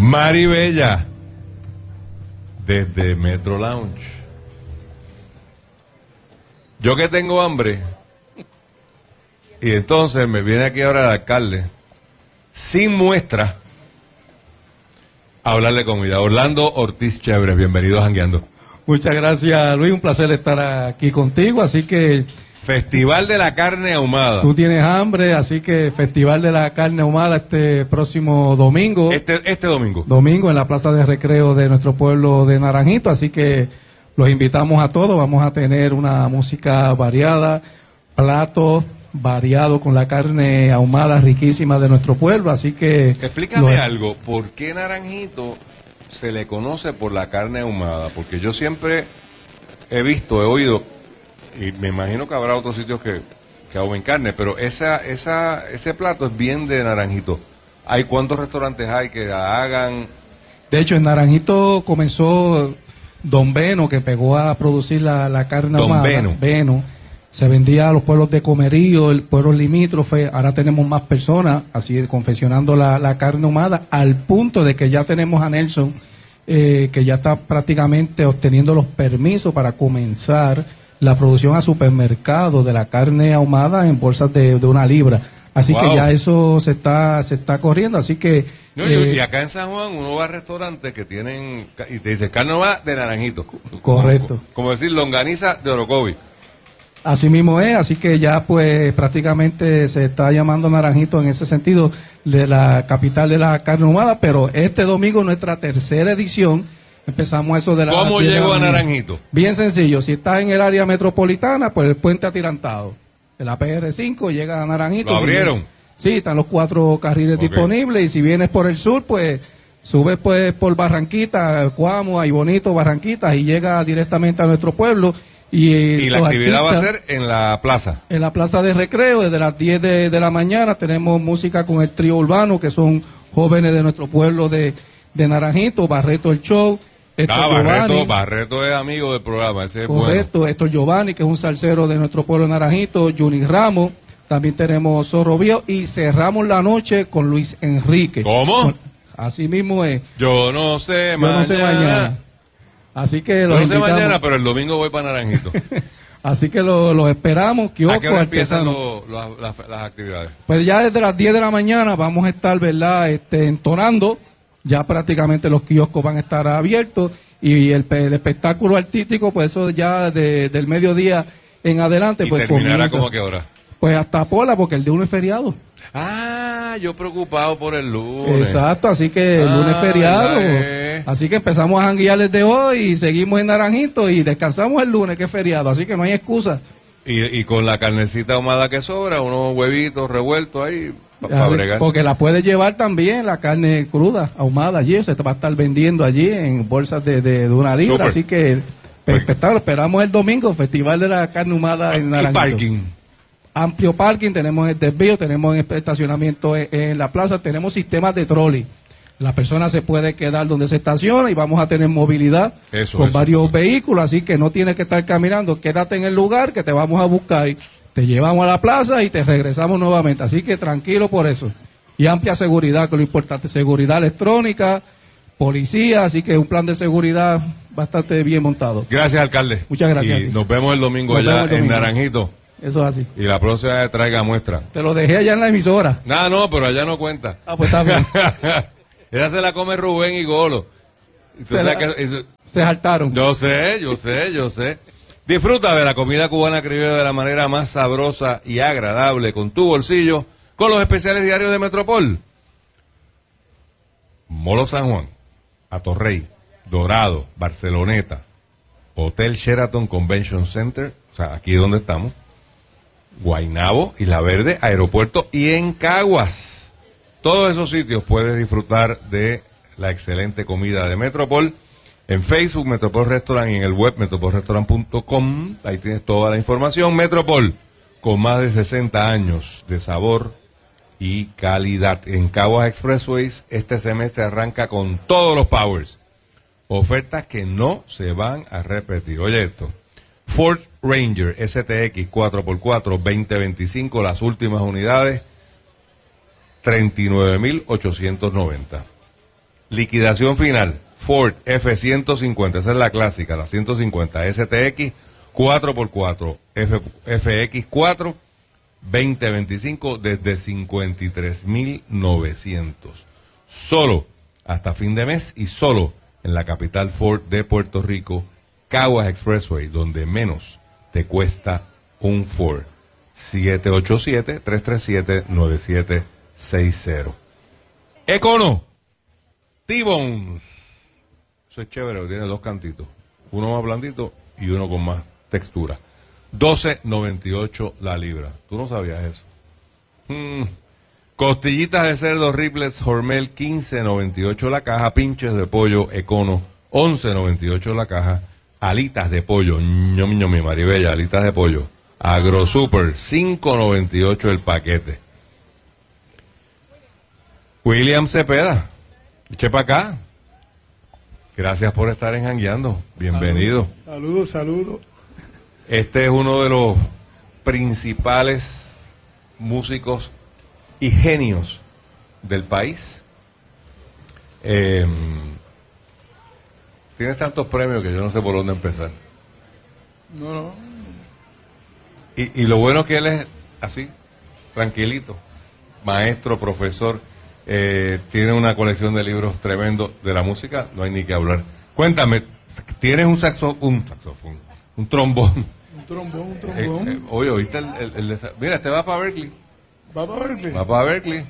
Mari Bella, desde Metro Lounge. Yo que tengo hambre, y entonces me viene aquí ahora el alcalde, sin muestra, a hablar de comida. Orlando Ortiz Chévere, bienvenido a Jangueando. Muchas gracias, Luis, un placer estar aquí contigo, así que... Festival de la Carne Ahumada. Tú tienes hambre, así que Festival de la Carne Ahumada este próximo domingo. Este domingo. Domingo en la Plaza de Recreo de nuestro pueblo de Naranjito, así que los invitamos a todos. Vamos a tener una música variada, platos variados con la carne ahumada riquísima de nuestro pueblo, así que... Explícame algo, ¿por qué Naranjito se le conoce por la carne ahumada? Porque yo siempre he visto, he oído, y me imagino que habrá otros sitios que ahumen carne, pero ese plato es bien de Naranjito. ¿Hay cuántos restaurantes hay que la hagan? De hecho, en Naranjito comenzó Don Beno, que pegó a producir la carne ahumada. Beno. Se vendía a los pueblos de Comerío, el pueblo limítrofe. Ahora tenemos más personas así confeccionando la carne ahumada, al punto de que ya tenemos a Nelson, que ya está prácticamente obteniendo los permisos para comenzar la producción a supermercado de la carne ahumada en bolsas de 1 libra. Así que ya eso se está corriendo, así que... No, y acá en San Juan uno va a restaurantes que tienen, y te dice carne ahumada de Naranjito. Correcto. Como decir longaniza de Orocovi. Así mismo es, así que ya pues prácticamente se está llamando Naranjito en ese sentido de la capital de la carne ahumada, pero este domingo nuestra tercera edición. Empezamos eso de la... ¿Cómo llego a Naranjito? Bien sencillo, si estás en el área metropolitana, pues el puente atirantado. En la PR5 llega a Naranjito. ¿Lo abrieron? Sí, están los 4 carriles disponibles, y si vienes por el sur, pues subes pues por Barranquita, Cuamo, ahí Bonito, Barranquitas, y llega directamente a nuestro pueblo. Y la actividad va a ser en la plaza. En la Plaza de Recreo, desde las 10 de la mañana tenemos música con el trío urbano, que son jóvenes de nuestro pueblo de Naranjito, Barreto el Show. Barreto es amigo del programa, ese es correcto, bueno. Héctor Giovanni, que es un salsero de nuestro pueblo de Naranjito, Juni Ramos, también tenemos Zorro Viejo, y cerramos la noche con Luis Enrique. ¿Cómo? Así mismo es. Yo no sé mañana. Así que yo no sé mañana, pero el domingo voy para Naranjito. Así que los esperamos. ¿A qué hora empiezan las actividades? Pues ya desde las 10 de la mañana vamos a estar, ¿verdad?, entonando. Ya prácticamente los kioscos van a estar abiertos, y el espectáculo artístico, pues eso ya del mediodía en adelante. ¿Y pues terminará como a qué hora? Pues hasta Pola, porque el de 1 es feriado. Ah, yo preocupado por el lunes. Exacto, así que el lunes es feriado. Así que empezamos a janguear desde hoy y seguimos en Naranjito y descansamos el lunes, que es feriado. Así que no hay excusa. Y con la carnecita ahumada que sobra, unos huevitos revueltos ahí para bregar. Porque la puedes llevar también, la carne cruda, ahumada allí. Se te va a estar vendiendo allí en bolsas de 1 libra. Super. Así que espectacular. Esperamos el domingo, Festival de la Carne Ahumada en Naranjito. ¿Y parking? Amplio parking, tenemos el desvío, tenemos estacionamiento en la plaza, tenemos sistemas de trolley. La persona se puede quedar donde se estaciona y vamos a tener movilidad con varios vehículos, así que no tienes que estar caminando, quédate en el lugar que te vamos a buscar, te llevamos a la plaza y te regresamos nuevamente, así que tranquilo por eso. Y amplia seguridad, que es lo importante, seguridad electrónica, policía, así que un plan de seguridad bastante bien montado. Gracias, alcalde. Muchas gracias. Y nos vemos el domingo allá en Naranjito. Eso es así. Y la próxima traiga muestra. Te lo dejé allá en la emisora. No, pero allá no cuenta. Ah, pues está bien. Esa se la come Rubén y Golo. Se saltaron. Yo sé. Disfruta de la comida cubana criolla de la manera más sabrosa y agradable con tu bolsillo, con los especiales diarios de Metropol. Molo San Juan, Atorrey, Dorado, Barceloneta, Hotel Sheraton Convention Center, o sea, aquí donde estamos, Guaynabo, Isla Verde, Aeropuerto y en Caguas. Todos esos sitios puedes disfrutar de la excelente comida de Metropol. En Facebook, Metropol Restaurant, y en el web metropolrestaurant.com. Ahí tienes toda la información. Metropol, con más de 60 años de sabor y calidad. En Caguas Expressways, este semestre arranca con todos los powers. Ofertas que no se van a repetir. Oye esto. Ford Ranger STX 4x4 2025, las últimas unidades, 39.890. Liquidación final. Ford F-150, esa es la clásica, la 150 STX 4x4 FX4 2025 desde 53,900. Solo hasta fin de mes y solo en la capital Ford de Puerto Rico, Caguas Expressway, donde menos te cuesta un Ford. 787-337-9760. Econo T-Bones. Eso es chévere, tiene dos cantitos. Uno más blandito y uno con más textura. 12.98 la libra. ¿Tú no sabías eso? Costillitas de cerdo Riplets Hormel 15.98 la caja. Pinches de pollo Econo 11.98 la caja. Alitas de pollo, ñomi ñomi Maribella, alitas de pollo. AgroSuper 5.98 el paquete. William Cepeda, eche para acá. Gracias por estar en Jangueando. Bienvenido. Saludos. Este es uno de los principales músicos y genios del país. Tienes tantos premios que yo no sé por dónde empezar. No. Y lo bueno es que él es así, tranquilito. Maestro, profesor. Tiene una colección de libros tremendo de la música, no hay ni que hablar. Cuéntame, ¿tienes un saxofón, un trombón? Un trombón. Oye, ¿oíste mira, este va para Berkeley. ¿Va para Berkeley? Va para Berkeley.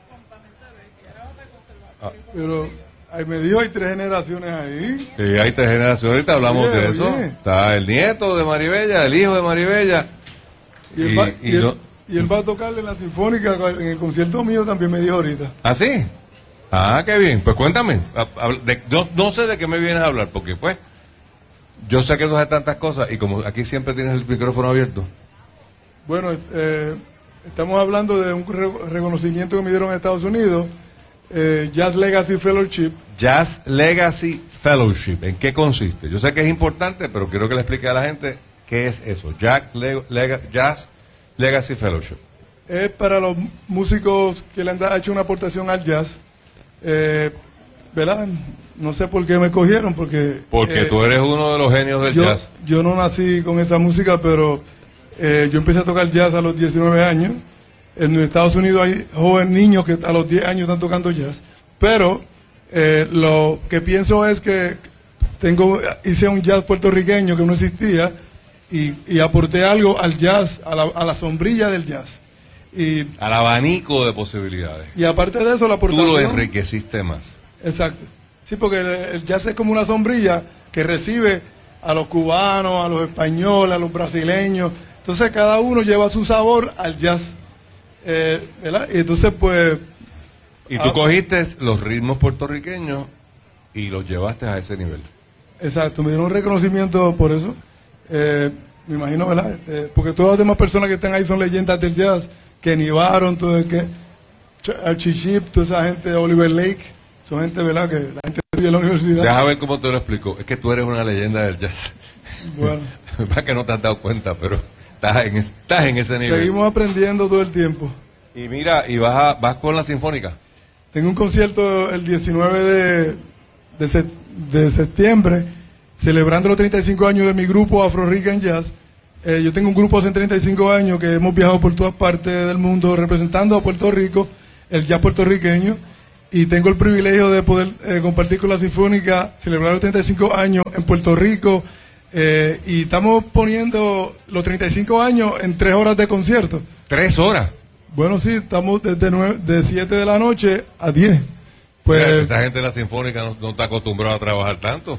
Pero me dijo, hay 3 generaciones ahí. Sí, hay 3 generaciones, ahorita hablamos de eso. Está el nieto de Maribella, el hijo de Maribella. Y él va a tocarle en la Sinfónica, en el concierto mío también me dijo ahorita. ¿Ah, sí? Ah, qué bien. Pues cuéntame. No sé de qué me vienes a hablar, porque pues yo sé que tú haces tantas cosas y como aquí siempre tienes el micrófono abierto. Bueno, estamos hablando de un reconocimiento que me dieron en Estados Unidos, Jazz Legacy Fellowship. Jazz Legacy Fellowship. ¿En qué consiste? Yo sé que es importante, pero quiero que le explique a la gente qué es eso. Jazz Legacy Fellowship. Es para los músicos que le han hecho una aportación al jazz. ¿Verdad? No sé por qué me cogieron, porque tú eres uno de los genios del jazz. Yo no nací con esa música, pero yo empecé a tocar jazz a los 19 años. En Estados Unidos hay jóvenes niños que a los 10 años están tocando jazz. Pero lo que pienso es que hice un jazz puertorriqueño que no existía. Y aporté algo al jazz, a la sombrilla del jazz. Al abanico de posibilidades. Y aparte de eso, la aportación... Tú lo enriqueciste más. Exacto. Sí, porque el jazz es como una sombrilla que recibe a los cubanos, a los españoles, a los brasileños. Entonces cada uno lleva su sabor al jazz. ¿Verdad? Y entonces pues... Y tú cogiste los ritmos puertorriqueños y los llevaste a ese nivel. Exacto, me dieron un reconocimiento por eso. Me imagino, ¿verdad? Porque todas las demás personas que están ahí son leyendas del jazz. Kenny Barron, Archie Shepp, toda esa gente, Oliver Lake, son gente, ¿verdad? Que la gente estudia en la universidad. Déjame ver cómo te lo explico. Es que tú eres una leyenda del jazz. Bueno. Para que no te has dado cuenta, pero estás en ese nivel. Seguimos aprendiendo todo el tiempo. Y mira, y vas con la Sinfónica. Tengo un concierto el 19 de septiembre, celebrando los 35 años de mi grupo Afro Rican Jazz. Yo tengo un grupo hace 35 años que hemos viajado por todas partes del mundo representando a Puerto Rico, el jazz puertorriqueño, y tengo el privilegio de poder compartir con la Sinfónica, celebrar los 35 años en Puerto Rico, y estamos poniendo los 35 años en 3 horas de concierto. 3 horas. Bueno, sí, estamos de 7 de la noche a 10. Pues, mira, esa gente de la Sinfónica no está acostumbrada a trabajar tanto.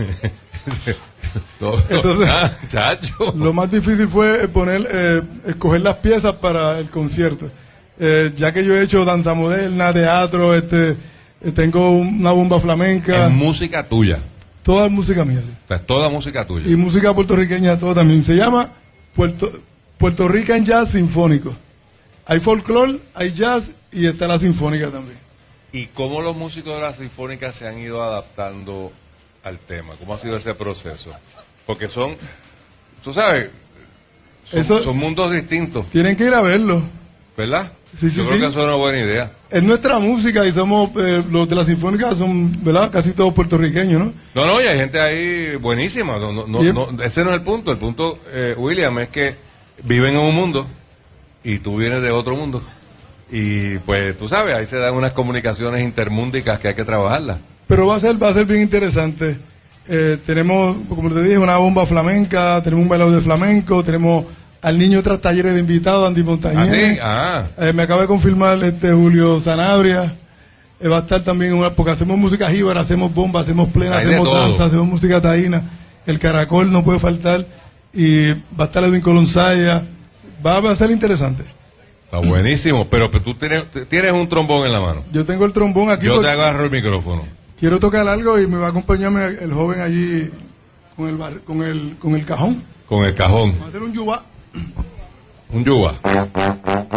Entonces, chacho. Lo más difícil fue escoger las piezas para el concierto. Ya que yo he hecho danza moderna, teatro, tengo una bomba flamenca. Es música tuya. Toda es música mía, sí. O sea, es toda música tuya. Y música puertorriqueña, todo también. Se llama Puerto Rican Jazz Sinfónico. Hay folclore, hay jazz y está la sinfónica también. ¿Y cómo los músicos de la Sinfónica se han ido adaptando al tema? ¿Cómo ha sido ese proceso? Porque tú sabes, son mundos distintos. Tienen que ir a verlo. ¿Verdad? Sí, sí, Yo creo sí. que eso es una buena idea. Es nuestra música y somos, los de la Sinfónica son, ¿verdad? Casi todos puertorriqueños, ¿no? No, y hay gente ahí buenísima. Sí. Ese no es el punto. El punto, William, es que viven en un mundo y tú vienes de otro mundo. Y pues tú sabes, ahí se dan unas comunicaciones intermúndicas que hay que trabajarlas. Pero va a ser bien interesante. Tenemos, como te dije, una bomba flamenca, tenemos un bailado de flamenco, tenemos al niño tras talleres de invitados, Andy Montañez. Me acaba de confirmar Julio Sanabria. Va a estar también, porque hacemos música jíbara, hacemos bomba, hacemos plena, hacemos danza, hacemos música taína. El caracol no puede faltar. Y va a estar Edwin Colonsaya. Va a ser interesante. Está buenísimo, pero tú tienes un trombón en la mano. Yo tengo el trombón aquí. Yo te agarro el micrófono. Quiero tocar algo y me va a acompañarme el joven allí con el cajón. Con el cajón. Va a hacer un yuba. Un yuba.